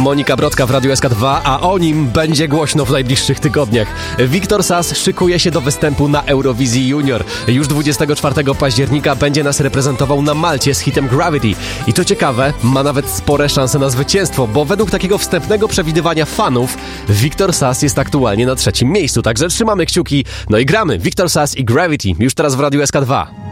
Monika Brodka w Radiu SK2, a o nim będzie głośno w najbliższych tygodniach. Wiktor Sass szykuje się do występu na Eurowizji Junior. Już 24 października będzie nas reprezentował na Malcie z hitem Gravity. I to ciekawe, ma nawet spore szanse na zwycięstwo, bo według takiego wstępnego przewidywania fanów Wiktor Sass jest aktualnie na 3. miejscu. Także trzymamy kciuki, no i gramy. Wiktor Sass i Gravity już teraz w Radiu SK2.